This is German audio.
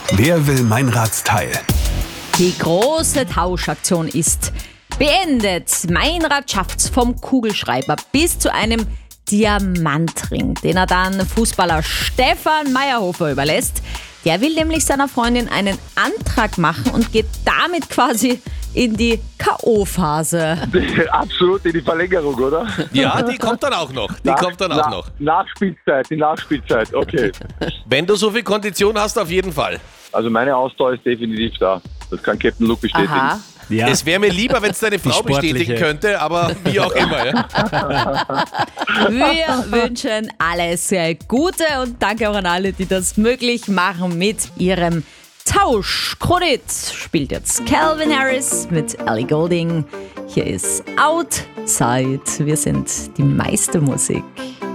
Wer will Meinradsteil? Die große Tauschaktion ist beendet. Meinrad schafft's vom Kugelschreiber bis zu einem Diamantring, den er dann Fußballer Stefan Meyerhofer überlässt. Der will nämlich seiner Freundin einen Antrag machen und geht damit quasi in die K.O.-Phase. Absolut in die Verlängerung, oder? Ja, die kommt dann auch noch. Nachspielzeit, die Nachspielzeit, okay. Wenn du so viel Kondition hast, auf jeden Fall. Also meine Ausdauer ist definitiv da. Das kann Captain Luke bestätigen. Aha. Ja. Es wäre mir lieber, wenn es deine Frau sportliche. bestätigen könnte, aber wie auch immer. Ja? Wir wünschen alles sehr Gute und danke auch an alle, die das möglich machen mit ihrem Tausch. Kronit spielt jetzt Calvin Harris mit Ellie Goulding. Hier ist Outside. Wir sind die meiste Musik.